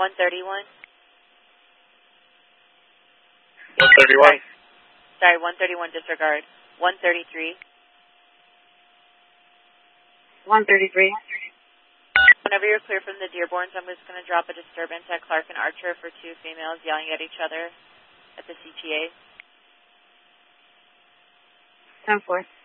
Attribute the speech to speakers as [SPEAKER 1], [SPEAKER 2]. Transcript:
[SPEAKER 1] 131.
[SPEAKER 2] 131.
[SPEAKER 1] Sorry, 131 disregard. 133.
[SPEAKER 3] 133.
[SPEAKER 1] Whenever you're clear from the Dearborns, I'm just going to drop a disturbance at Clark and Archer for two females yelling at each other at the CTA.
[SPEAKER 3] 10-4.